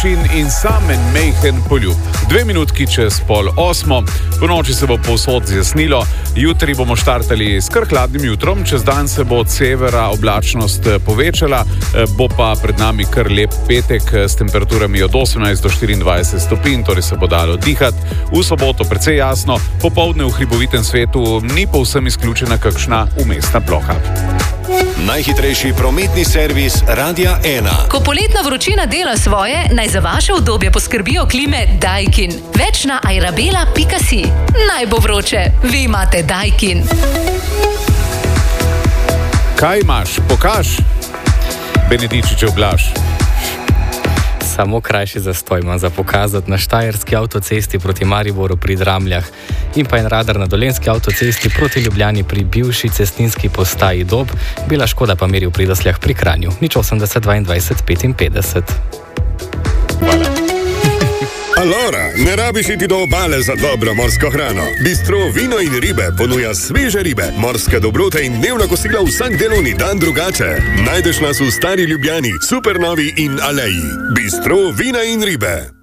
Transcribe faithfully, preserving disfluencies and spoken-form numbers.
višin in samen mejhen poljub. Dve minutki čez pol osmo, po noči se bo povsod zjasnilo, jutri bomo štartali s kar hladnim jutrom, čez dan se bo od severa oblačnost povečala, bo pa pred nami kar lep petek s temperaturami od osemnajst do štiriindvajset stopinj, torej se bo dalo dihati. V soboto precej jasno, popoldne v hribovitem svetu ni povsem izključena kakšna umestna ploha. Najhitrejši prometni servis Radia ena. Ko poletna vročina dela svoje, naj za vaše udobje poskrbijo klime Daikin. Več na airabela pika si. Naj bo vroče, vi imate Daikin. Kaj imaš? Pokaž. Benedičičev Blaž. Samo krajši zastoj imam za pokazati na štajerski avtocesti proti Mariboru pri Dramljah in pa en radar na dolenski avtocesti proti Ljubljani pri bivši cestninski postaji Dob, bila škoda pa meri v Pridosljah pri Kranju. Nič osemdeset dvaindvajset petinpetdeset. Hvala. Alora, ne rabiš iti do obale za dobro morsko hrano. Bistro Vino in ribe ponuja sveže ribe, morske dobrote in dnevna kosila vsak delovni dan drugače. Najdeš nas v Stari Ljubljani, Supernovi in Aleji. Bistro Vina in ribe.